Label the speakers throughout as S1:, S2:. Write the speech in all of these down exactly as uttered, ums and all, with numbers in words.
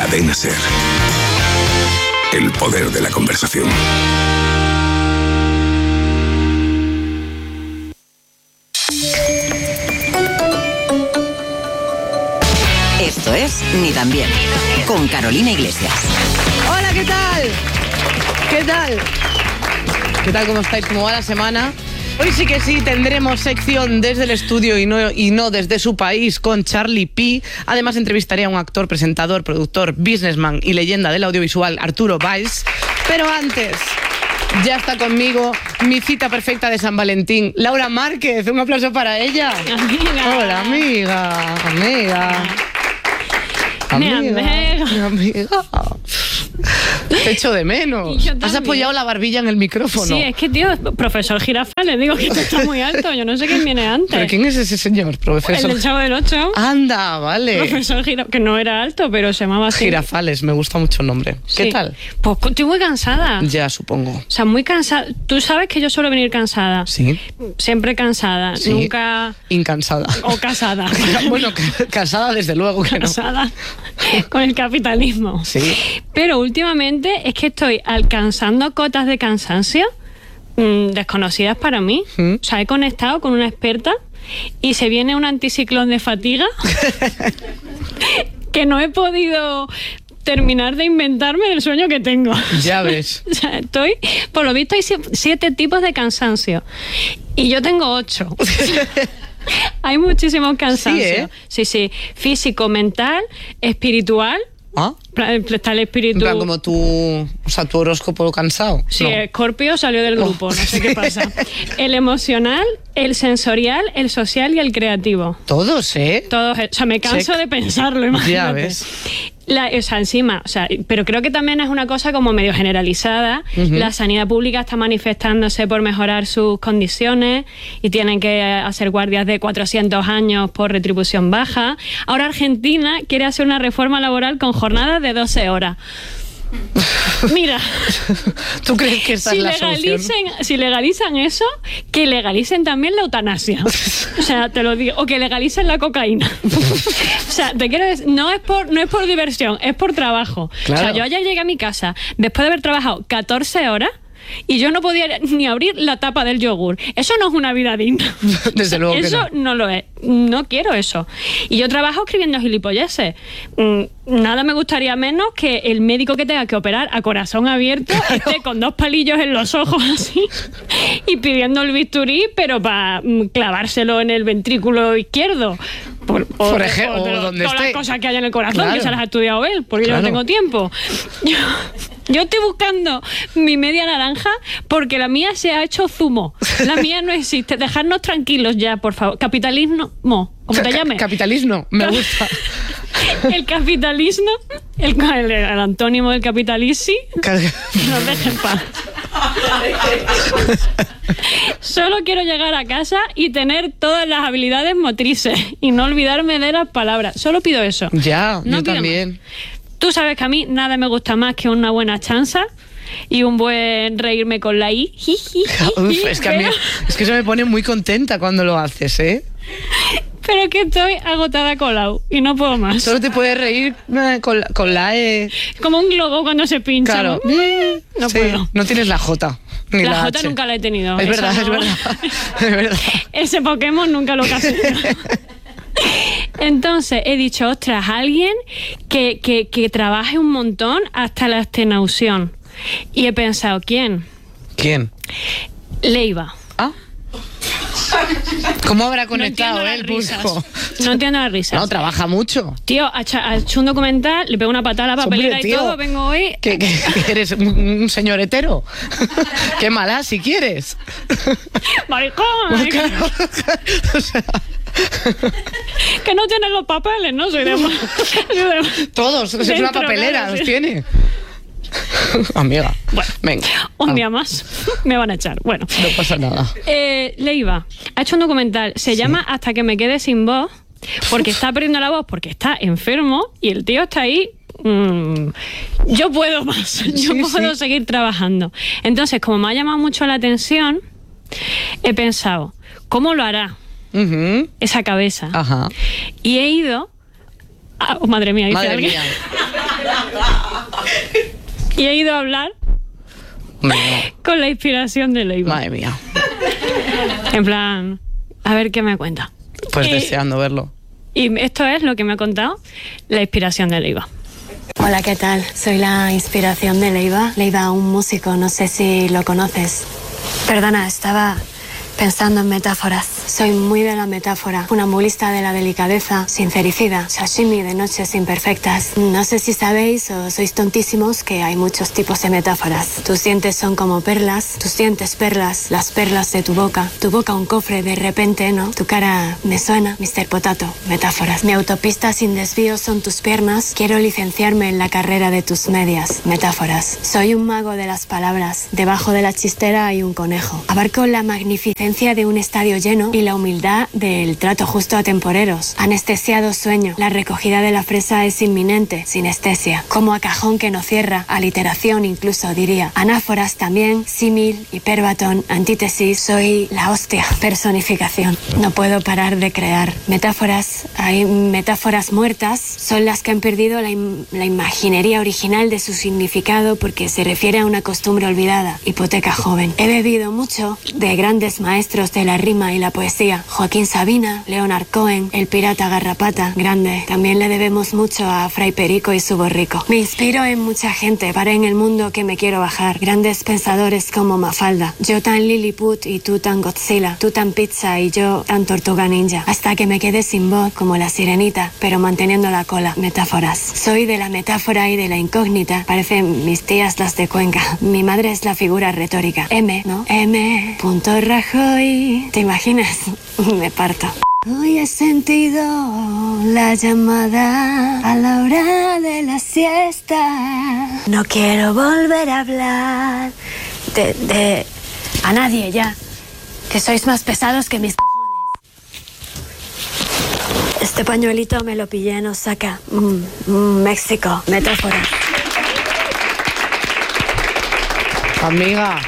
S1: Cadena SER. El poder de la conversación.
S2: Esto es Ni tan bien, con Carolina Iglesias.
S3: Hola, ¿qué tal? ¿Qué tal? ¿Qué tal? ¿Cómo estáis? ¿Cómo va la semana? Hoy sí que sí tendremos sección desde el estudio y no, y no desde su país con Charlie P. Además entrevistaré a un actor, presentador, productor, businessman y leyenda del audiovisual, Arturo Valls. Pero antes, ya está conmigo mi cita perfecta de San Valentín, Laura Márquez. Un aplauso para ella.
S4: Amiga.
S3: Hola, amiga. Amiga.
S4: Mi amiga.
S3: Mi amiga. Te echo de menos. Has apoyado la barbilla en el micrófono.
S4: Sí, es que, tío, profesor Jirafa, le digo que esto está muy alto. Yo no sé quién viene antes.
S3: ¿Pero quién es ese señor, profesor?
S4: El del Chavo del Ocho.
S3: Anda, vale.
S4: Profesor Jirafa, que no era alto, pero se llamaba así.
S3: Girafales, me gusta mucho el nombre. ¿Qué
S4: Sí.
S3: tal?
S4: Pues estoy muy cansada.
S3: Ya, supongo.
S4: O sea, muy cansada. Tú sabes que yo suelo venir cansada.
S3: Sí.
S4: Siempre cansada.
S3: Sí.
S4: Nunca...
S3: Incansada.
S4: O casada.
S3: Bueno, ca- casada desde luego que no.
S4: Casada con el capitalismo.
S3: Sí.
S4: Pero últimamente es que estoy alcanzando cotas de cansancio mmm, desconocidas para mí.
S3: ¿Mm?
S4: O sea, he conectado con una experta y se viene un anticiclón de fatiga que no he podido terminar de inventarme del sueño que tengo.
S3: Ya ves.
S4: O sea, estoy, por lo visto hay sie- siete tipos de cansancio y yo tengo ocho. Hay muchísimos cansancios.
S3: Sí, ¿eh?
S4: Sí, sí. Físico, mental, espiritual.
S3: ¿Ah?
S4: Está el espíritu.
S3: En plan, como tu, o sea, tu horóscopo cansado.
S4: Sí,
S3: No.
S4: Escorpio salió del grupo,
S3: Oh.
S4: no sé qué pasa. El emocional, el sensorial, el social y el creativo.
S3: Todos, ¿eh?
S4: Todos, o sea, me canso
S3: Check.
S4: de pensarlo, imagínate.
S3: Ya ves.
S4: La, o sea, encima, o sea, pero creo que también es una cosa como medio generalizada.
S3: Ujú.
S4: La sanidad pública está manifestándose por mejorar sus condiciones y tienen que hacer guardias de cuatrocientos años por retribución baja. Ahora Argentina quiere hacer una reforma laboral con jornadas de doce horas. Mira,
S3: ¿Tú crees que esta
S4: si,
S3: es la
S4: legalicen,
S3: solución?
S4: si legalizan eso, que legalicen también la eutanasia. O sea, te lo digo. O que legalicen la cocaína. O sea, te quiero decir, no es por, no es por diversión, es por trabajo.
S3: Claro.
S4: O sea, yo ayer llegué a mi casa después de haber trabajado catorce horas y yo no podía ni abrir la tapa del yogur. Eso no es una vida digna.
S3: Desde luego que
S4: Eso
S3: no.
S4: no lo es. No quiero eso. Y yo trabajo escribiendo gilipolleces. Mm, Nada me gustaría menos que el médico que tenga que operar a corazón abierto esté con dos palillos en los ojos así y pidiendo el bisturí, pero para clavárselo en el ventrículo izquierdo. Por, o-
S3: Por ejemplo,
S4: o de
S3: o
S4: lo-
S3: donde
S4: todas las
S3: esté.
S4: cosas que hay en el corazón,
S3: Claro.
S4: que se las ha estudiado él, porque
S3: Claro.
S4: yo no tengo tiempo. Yo, yo estoy buscando mi media naranja porque la mía se ha hecho zumo. La mía no existe. Dejadnos tranquilos ya, por favor. Capitalismo, como te
S3: Ca-
S4: llames.
S3: Capitalismo, me gusta.
S4: El capitalismo, el, el, el antónimo del capitalici,
S3: Ca-
S4: nos dejen en paz. Solo quiero llegar a casa y tener todas las habilidades motrices y no olvidarme de las palabras. Solo pido eso.
S3: Ya,
S4: No
S3: yo
S4: pido
S3: también.
S4: más. Tú sabes que a mí nada me gusta más que una buena chanza y un buen reírme con la I.
S3: Uf, es que a mí,
S4: Pero-
S3: es que eso me pone muy contenta cuando lo haces, ¿eh?
S4: Pero que estoy agotada con la U y no puedo más.
S3: Solo te puedes reír eh, con la, con la E.
S4: Como un globo cuando se pincha.
S3: Claro.
S4: ¿no? No
S3: Sí,
S4: puedo.
S3: no tienes la J. Ni la,
S4: La J
S3: H.
S4: nunca la he tenido.
S3: Es
S4: Esa
S3: verdad, es
S4: no.
S3: verdad. Es verdad.
S4: Ese Pokémon nunca lo casé. Entonces he dicho, ostras, alguien que, que, que trabaje un montón hasta la extenuación. Y he pensado, ¿quién?
S3: ¿Quién?
S4: Leiva.
S3: Ah. ¿Cómo habrá conectado
S4: no
S3: eh,
S4: entiendo
S3: el
S4: las
S3: pulso?
S4: risas. No entiendo las risas.
S3: No, trabaja mucho.
S4: Tío, ha hecho, ha hecho un documental, le pego una patada a la papelera
S3: Hombre,
S4: y
S3: tío,
S4: todo, vengo hoy...
S3: Que, que- que eres un, un señor hetero. Qué mala, si quieres.
S4: ¡Maricón!
S3: Claro. O sea,
S4: Que no tienen los papeles, ¿no? Soy de... soy de-
S3: todos, es una
S4: Dentro,
S3: papelera,
S4: claro,
S3: los
S4: sí.
S3: tiene. Amiga,
S4: Bueno,
S3: venga.
S4: un
S3: Ah,
S4: día más me van a echar. Bueno.
S3: No pasa nada.
S4: Eh, Leiva ha hecho un documental, se llama Hasta que me quede sin voz, porque está perdiendo la voz, porque está enfermo y el tío está ahí. mm, yo puedo más, yo
S3: Sí,
S4: puedo
S3: sí.
S4: seguir trabajando. Entonces, como me ha llamado mucho la atención, he pensado, ¿cómo lo hará
S3: Ujú.
S4: esa cabeza?
S3: Ajá.
S4: Y he ido. a- oh, madre mía, dice
S3: Madre
S4: alguien.
S3: mía.
S4: Y he ido a hablar
S3: Madre,
S4: con la inspiración de Leiva.
S3: madre mía.
S4: En plan, a ver qué me cuenta.
S3: Pues
S4: Y-
S3: deseando verlo.
S4: Y esto es lo que me ha contado la inspiración de Leiva.
S5: Hola, ¿qué tal? Soy la inspiración de Leiva. Leiva, un músico, no sé si lo conoces. Perdona, estaba pensando en metáforas. Soy muy de la metáfora. Una mulista de la delicadeza, sincericida, sashimi de noches imperfectas. No sé si sabéis o sois tontísimos que hay muchos tipos de metáforas. Tus dientes son como perlas, tus dientes perlas, las perlas de tu boca. Tu boca un cofre de repente, ¿no? Tu cara me suena, mister Potato. Metáforas. Mi autopista sin desvíos son tus piernas. Quiero licenciarme en la carrera de tus medias. Metáforas. Soy un mago de las palabras. Debajo de la chistera hay un conejo. Abarco la magnificencia de un estadio lleno y la humildad del trato justo a temporeros. Anestesiado sueño. La recogida de la fresa es inminente. Sinestesia. Como a cajón que no cierra. Aliteración incluso diría. Anáforas también. Símil, hiperbatón, antítesis. Soy la hostia. Personificación. No puedo parar de crear. Metáforas. Hay metáforas muertas. Son las que han perdido la, im- la imaginería original de su significado porque se refiere a una costumbre olvidada. Hipoteca joven. He bebido mucho de grandes maestros de la rima y la poesía. Joaquín Sabina, Leonard Cohen, el pirata Garrapata, grande. También le debemos mucho a Fray Perico y su borrico. Me inspiro en mucha gente, para en el mundo que me quiero bajar. Grandes pensadores como Mafalda. Yo tan Lilliput y tú tan Godzilla. Tú tan pizza y yo tan tortuga ninja. Hasta que me quede sin voz como la sirenita, pero manteniendo la cola. Metáforas. Soy de la metáfora y de la incógnita. Parecen mis tías las de Cuenca. Mi madre es la figura retórica. M, ¿no? M. Punto Rajoy. ¿Te imaginas? Me parto. Hoy he sentido la llamada a la hora de la siesta. No quiero volver a hablar de, de a nadie ya. Que sois más pesados que mis cojones. Este pañuelito me lo pillé en Osaka, mm, mm, México. Metáfora.
S3: Amiga.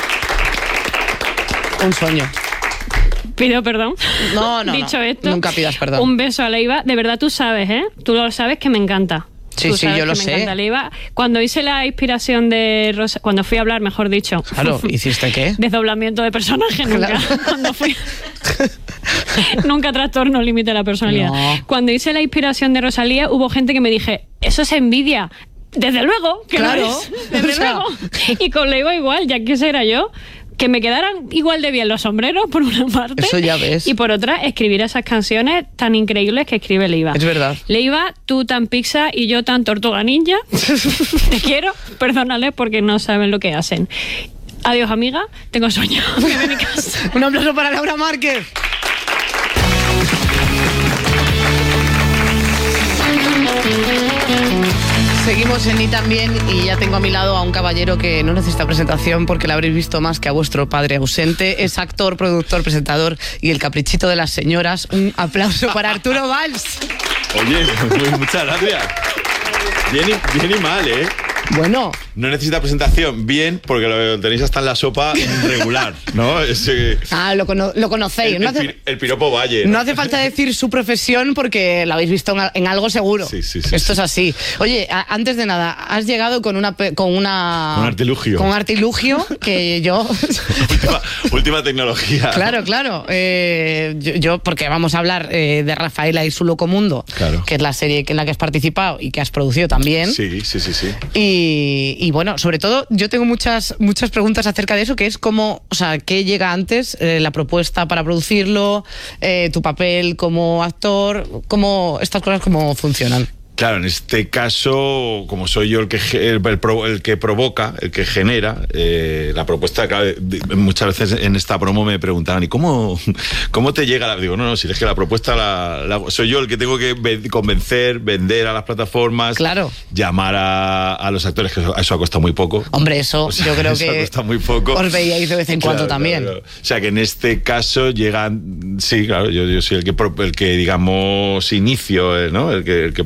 S3: Un sueño.
S4: Pido perdón.
S3: No, no,
S4: Dicho
S3: no.
S4: esto,
S3: Nunca pidas perdón.
S4: Un beso a Leiva. De verdad tú sabes, ¿eh? Tú lo sabes que me encanta.
S3: Sí,
S4: Tú
S3: sí,
S4: sabes
S3: yo lo
S4: que me
S3: sé.
S4: encanta Leiva. Cuando hice la inspiración de Rosa, cuando fui a hablar, mejor dicho.
S3: Claro, ¿hiciste qué?
S4: Desdoblamiento de personaje nunca.
S3: Claro.
S4: Cuando fui. Nunca trastorno límite de la personalidad.
S3: No.
S4: Cuando hice la inspiración de Rosalía, hubo gente que me dije, eso es envidia. Desde luego, que
S3: Claro.
S4: lo es. Desde
S3: O sea.
S4: luego. Y con Leiva igual, ya que era yo. Que me quedaran igual de bien los sombreros, por una parte.
S3: Eso ya ves.
S4: Y por otra, escribir esas canciones tan increíbles que escribe Leiva.
S3: Es verdad.
S4: Leiva, tú tan pizza y yo tan tortuga ninja. Te quiero, perdónales porque no saben lo que hacen. Adiós, amiga. Tengo sueño. Me voy a mi casa.
S3: Un aplauso para Laura Márquez. Seguimos en Ni También y ya tengo a mi lado a un caballero que no necesita presentación porque lo habréis visto más que a vuestro padre ausente. Es actor, productor, presentador y el caprichito de las señoras. Un aplauso para Arturo Valls.
S6: Oye, muy- muchas gracias. Bien y, bien y mal, ¿eh?
S3: Bueno,
S6: No necesita presentación, bien, porque lo tenéis hasta en la sopa regular, ¿no? Ese,
S3: ah, lo, cono- lo conocéis.
S6: el,
S3: No
S6: el
S3: hace,
S6: pi- el piropo Valle.
S3: no hace falta decir su profesión porque lo habéis visto en, en algo seguro.
S6: Sí, sí, sí,
S3: Esto
S6: sí.
S3: es así. Oye, a- antes de nada, has llegado con una pe- con una
S6: Un artilugio.
S3: Con un artilugio que yo
S6: última, última tecnología.
S3: Claro, claro. Eh, yo, yo- porque vamos a hablar eh, de Rafaela y su loco mundo,
S6: Claro.
S3: que es la serie en la que has participado y que has producido también.
S6: Sí, sí, sí, sí.
S3: Y, y bueno, sobre todo, yo tengo muchas muchas preguntas acerca de eso, que es cómo, o sea, qué llega antes, eh, la propuesta para producirlo, eh, tu papel como actor, cómo estas cosas cómo funcionan.
S6: Claro, en este caso, como soy yo el que ge- el, el pro- el que provoca, el que genera eh, la propuesta, claro, de- de- muchas veces en esta promo me preguntaban, ¿y cómo, cómo te llega la...? Digo, no, no, si es que la propuesta la, la- soy yo el que tengo que ve- convencer, vender a las plataformas,
S3: Claro.
S6: llamar a, a los actores, que eso, eso ha costado muy poco.
S3: Hombre, eso
S6: O sea,
S3: yo creo
S6: eso
S3: que
S6: cuesta muy poco.
S3: os veíais de vez en cuando
S6: Claro,
S3: también.
S6: claro, claro. O sea, que en este caso llegan... Sí, claro, yo, yo soy el que, pro- el que digamos, inicio, eh, ¿no? El que, el que propongo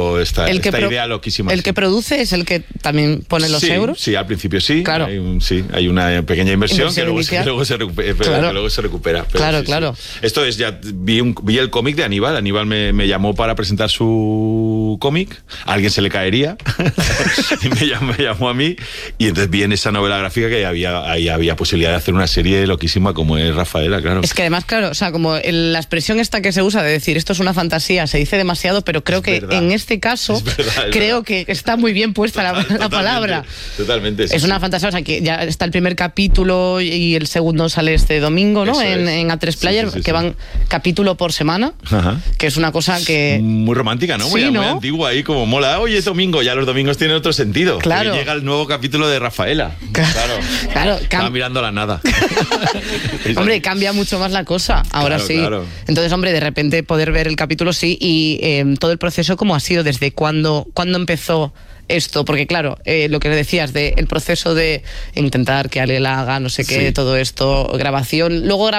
S6: planteó esta,
S3: el que
S6: esta
S3: pro-
S6: idea loquísima.
S3: El
S6: sí.
S3: que produce es el que también pone los
S6: sí,
S3: euros.
S6: Sí, al principio sí.
S3: Claro.
S6: Hay un- sí, hay una pequeña inversión,
S3: Inversión
S6: que, luego se,
S3: inicial.
S6: que luego se recupera.
S3: Claro.
S6: Que luego se recupera pero
S3: Claro,
S6: sí,
S3: claro.
S6: sí. Esto es, ya vi, un, vi el cómic de Aníbal. Aníbal me, me llamó para presentar su cómic. A alguien se le caería. y me llamó, me llamó a mí. Y entonces vi en esa novela gráfica que había, ahí había posibilidad de hacer una serie loquísima como es Rafaela, claro.
S3: Es que además, claro, o sea, como el- la expresión esta que se usa de decir esto es una fantasía, se dice demasiado, pero creo
S6: Es
S3: que
S6: verdad.
S3: en este caso,
S6: Es verdad, es
S3: creo
S6: verdad.
S3: que está muy bien puesta la,
S6: Total-
S3: la palabra.
S6: Totalmente, totalmente, sí,
S3: Es una
S6: sí.
S3: fantasía, o sea, que ya está el primer capítulo y el segundo sale este domingo, ¿no?
S6: Eso
S3: En,
S6: es.
S3: en A tres
S6: Sí,
S3: Player,
S6: sí, sí,
S3: que
S6: sí.
S3: van capítulo por semana,
S6: Ajá.
S3: que es una cosa que...
S6: Muy romántica, ¿no? Muy,
S3: Sí,
S6: muy
S3: ¿no?
S6: antigua ahí, como mola. Oye, es domingo, ya los domingos tienen otro sentido.
S3: Claro.
S6: Porque llega el nuevo capítulo de Rafaela. Claro.
S3: Claro,
S6: Estaba
S3: cam-
S6: mirando la nada.
S3: Hombre, cambia mucho más la cosa, ahora
S6: Claro,
S3: sí.
S6: claro.
S3: Entonces, hombre, de repente poder ver el capítulo sí y eh, todo el proceso cómo ha sido, desde cuándo, cuándo empezó esto, porque claro, eh, lo que decías de el proceso de intentar que Ale la haga, no sé qué,
S6: Sí.
S3: todo esto, grabación, luego